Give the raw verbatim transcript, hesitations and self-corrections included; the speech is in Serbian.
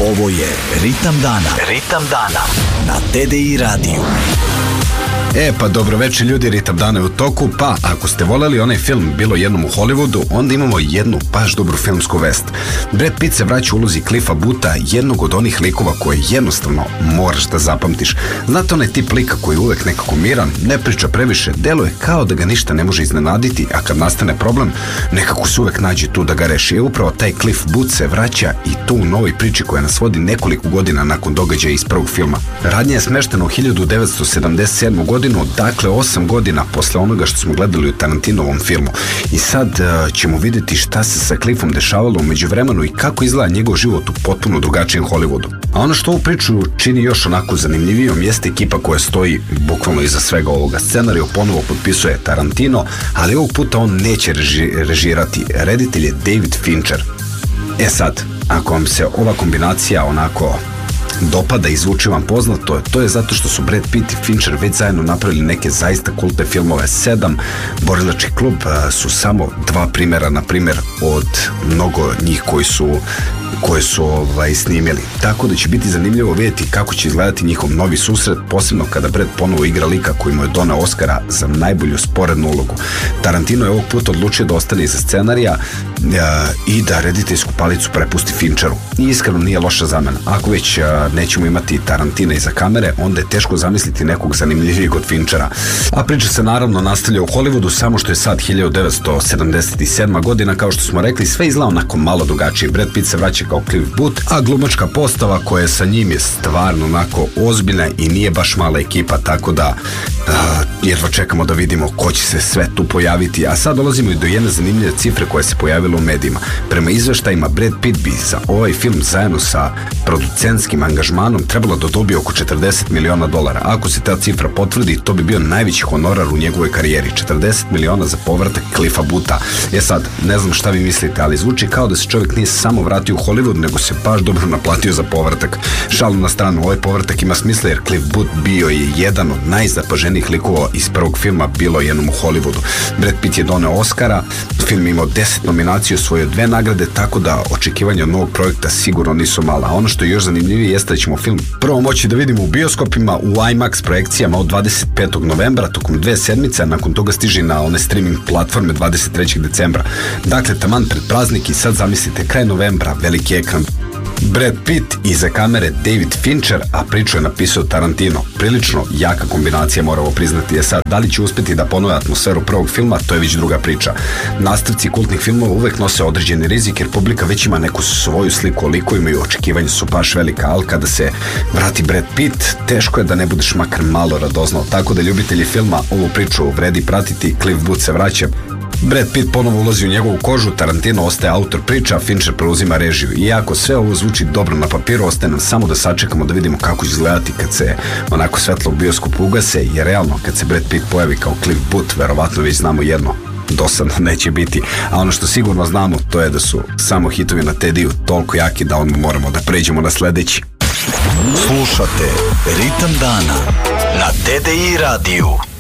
Ovo je Ritam dana. Ritam dana na T D I radiju. E pa dobro večer ljudi, Ritam dana je u toku. Pa ako ste voleli onaj film Bilo jednom u Hollywoodu, onda imamo jednu baš dobru filmsku vest. Brad Pitt se vraća u ulozi Cliffa Bootha, jednog od onih likova koje jednostavno moraš da zapamtiš. Znate onaj tip lika koji je uvek nekako miran, ne priča previše, deluje kao da ga ništa ne može iznenaditi, a kad nastane problem nekako se uvek nađe tu da ga reši. I upravo taj Cliff Booth se vraća i tu u novoj priči koja nas vodi nekoliko godina nakon događaja iz prvog filma. Radnja je smeštena u hiljadu devetsto sedamdeset sedmu godinu, dakle osam godina posle onoga što smo gledali u Tarantinovom filmu. I sad uh, ćemo vidjeti šta se sa Cliffom dešavalo u međuvremenu i kako izgleda njegov život u potpuno drugačijem Hollywoodu. A ono što ovu priču čini još onako zanimljivijom jeste ekipa koja stoji bukvalno iza svega ovoga. Scenariju ponovo potpisuje Tarantino, ali ovog puta on neće reži, režirati. Reditelj je David Fincher. E sad, ako vam se ova kombinacija onako dopada i zvuči vam poznato, to je zato što su Brad Pitt i Fincher već zajedno napravili neke zaista kultne filmove. Sedam, Borilački klub su samo dva primjera, na primjer, od mnogo njih koji su koje su ovaj, snimili. Tako da će biti zanimljivo vidjeti kako će izgledati njihov novi susret, posebno kada Brad ponovo igra lika koji mu je donao Oscara za najbolju sporednu ulogu. Tarantino je ovog puta odlučio da ostane iza scenarija uh, i da rediteljsku palicu prepusti Fincheru. I iskreno nije loša zamena. Ako već uh, nećemo imati Tarantina iza kamere, onda je teško zamisliti nekog zanimljivijeg od Finchera. A priča se naravno nastavlja u Hollywoodu, samo što je sad hiljadu devetsto sedamdeset sedma godina, kao što smo rekli, sve izgleda onako malo drugačije. Brad Pitt se vraća kao Cliff Booth, a glumačka postava koja je sa njim je stvarno onako ozbiljna i nije baš mala ekipa, tako da uh, jedva čekamo da vidimo ko će se sve tu pojaviti. A sad dolazimo i do jedne zanimljive cifre koja se pojavila u medijima. Prema izveštajima, Brad Pitt bi za ovaj film zajedno sa producentskim angažmanom trebalo da dobije oko četrdeset miliona dolara. Ako se ta cifra potvrdi, to bi bio najveći honorar u njegovoj karijeri. četrdeset miliona za povratak Cliffa Bootha. E sad, ne znam šta vi mislite, ali zvuči kao da se čovjek nije samo vratio u Hollywood, nego se baš dobro naplatio za povratak. Šalu na stranu, ovaj povratak ima smisla jer Cliff Booth bio je jedan od najzapaženijih likova iz prvog filma Bilo jednom u Hollywoodu. Brad Pitt je doneo Oscara, film imao deset nominacija, osvojio dve nagrade, tako da očekivanja od novog projekta sigurno nisu mala. A ono što je još zanimljivije jeste da ćemo film prvo moći da vidimo u bioskopima, u IMAX projekcijama od dvadeset petog novembra, tokom dve sedmice, a nakon toga stiže na one streaming platforme dvadeset trećeg decembra. Dakle, taman pred praznik i sad zamislite kraj novembra, veliki ekran, Brad Pitt, iza kamere David Fincher, a priču je napisao Tarantino. Prilično jaka kombinacija, moramo priznati. Je sad, da li će uspjeti da ponove atmosferu prvog filma, to je već druga priča. Nastavci kultnih filmova uvek nose određeni rizik jer publika već ima neku svoju sliku o likovima i očekivanja su baš velika, ali kada se vrati Brad Pitt, teško je da ne budeš makar malo radoznao. Tako da ljubitelji filma ovu priču vredi pratiti. Cliff Booth se vraća, Brad Pitt ponovo ulazi u njegovu kožu, Tarantino ostaje autor priča, Fincher preuzima režiju. Iako sve ovo zvuči dobro na papiru, ostaje nam samo da sačekamo da vidimo kako će izgledati kad se onako svetlo u bioskopu ugase, jer realno kad se Brad Pitt pojavi kao Cliff Booth, verovatno već znamo jedno, dosadno neće biti. A ono što sigurno znamo, to je da su samo hitovi na T D I-u toliko jaki da onda moramo da pređemo na sledeći. Slušate Ritam dana na T D I radiju.